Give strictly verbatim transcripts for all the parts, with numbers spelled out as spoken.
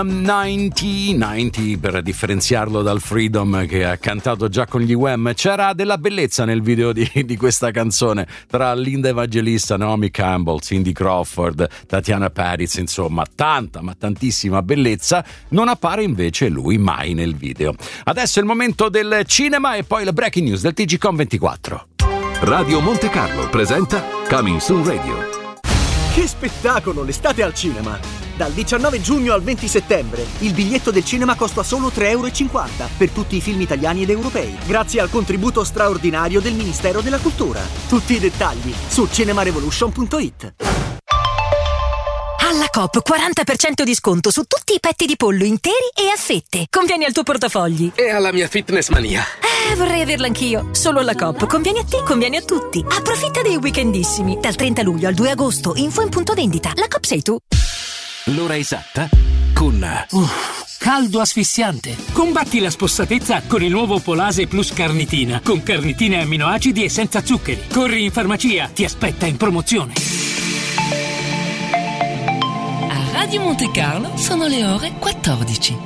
novanta novanta per differenziarlo dal Freedom che ha cantato già con gli Wham. C'era della bellezza nel video di, di questa canzone, tra Linda Evangelista, Naomi Campbell, Cindy Crawford, Tatiana Paris, insomma tanta ma tantissima bellezza. Non appare invece lui mai nel video. Adesso è il momento del cinema e poi le breaking news del T G Com ventiquattro. Radio Monte Carlo presenta Coming Soon Radio. Che spettacolo, l'estate al cinema! Dal diciannove giugno al venti settembre il biglietto del cinema costa solo tre euro e cinquanta per tutti i film italiani ed europei, grazie al contributo straordinario del Ministero della Cultura. Tutti i dettagli su cinemarevolution punto it. Alla Coop quaranta per cento di sconto su tutti i petti di pollo interi e a fette. Conviene al tuo portafogli. E alla mia fitness mania. Eh, vorrei averla anch'io. Solo alla Coop. Conviene a te, conviene a tutti. Approfitta dei weekendissimi. Dal trenta luglio al due agosto. Info in punto vendita. La Coop sei tu. L'ora esatta con Uff, caldo asfissiante. Combatti la spossatezza con il nuovo Polase Plus Carnitina, con carnitine e amminoacidi e senza zuccheri. Corri in farmacia, ti aspetta in promozione. A Radio Monte Carlo sono le ore quattordici.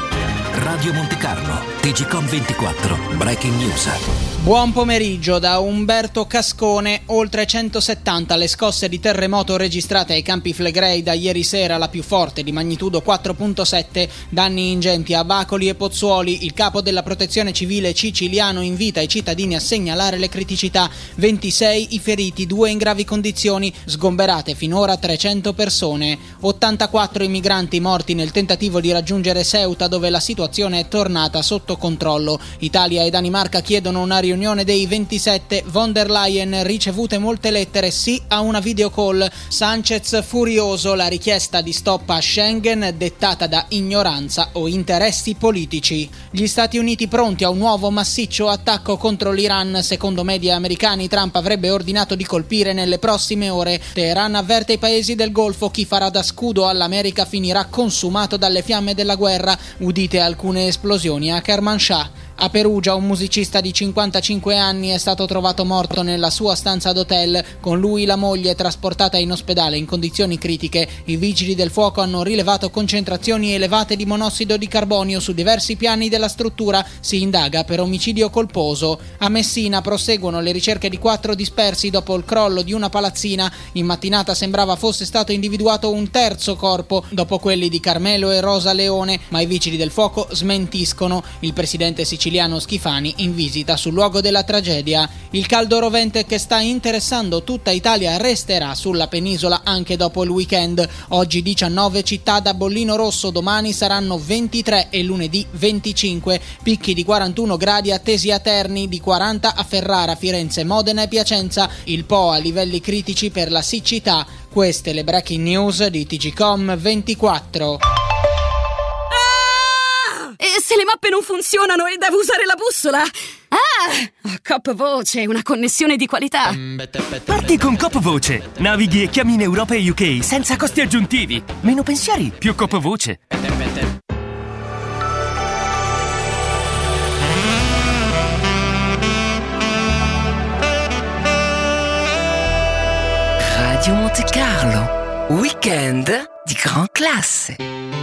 Radio Monte Carlo, T G Com ventiquattro, Breaking News. Buon pomeriggio da Umberto Cascone. Oltre centosettanta le scosse di terremoto registrate ai Campi Flegrei da ieri sera, la più forte di magnitudo quattro virgola sette, danni ingenti a Bacoli e Pozzuoli. Il capo della protezione civile siciliano invita i cittadini a segnalare le criticità. ventisei i feriti, due in gravi condizioni, sgomberate finora trecento persone. ottantaquattro i migranti morti nel tentativo di raggiungere Ceuta, dove la situazione è tornata sotto controllo. Italia e Danimarca chiedono una riunione dei ventisette. Von der Leyen, ricevute molte lettere, sì a una videocall. Sanchez furioso, la richiesta di stop a Schengen dettata da ignoranza o interessi politici. Gli Stati Uniti pronti a un nuovo massiccio attacco contro l'Iran. Secondo media americani Trump avrebbe ordinato di colpire nelle prossime ore. Teheran avverte i paesi del Golfo: chi farà da scudo all'America finirà consumato dalle fiamme della guerra. Udite alcune esplosioni a Kermanshah. A Perugia un musicista di cinquantacinque anni è stato trovato morto nella sua stanza d'hotel, con lui la moglie trasportata in ospedale in condizioni critiche. I vigili del fuoco hanno rilevato concentrazioni elevate di monossido di carbonio su diversi piani della struttura. Si indaga per omicidio colposo. A Messina proseguono le ricerche di quattro dispersi dopo il crollo di una palazzina. In mattinata sembrava fosse stato individuato un terzo corpo dopo quelli di Carmelo e Rosa Leone, ma i vigili del fuoco smentiscono. Il presidente siciliano Schifani in visita sul luogo della tragedia. Il caldo rovente che sta interessando tutta Italia resterà sulla penisola anche dopo il weekend. Oggi diciannove città da bollino rosso, domani saranno ventitré e lunedì venticinque. Picchi di quarantuno gradi attesi a Terni, di quaranta a Ferrara, Firenze, Modena e Piacenza. Il Po a livelli critici per la siccità. Queste le breaking news di T G Com ventiquattro. E se le mappe non funzionano e devo usare la bussola? Ah! Oh, Coop Voce, una connessione di qualità. Parti con Coop Voce. Navighi e chiami in Europa e U K senza costi aggiuntivi. Meno pensieri, più Coop Voce. Radio Monte Carlo, weekend di gran classe.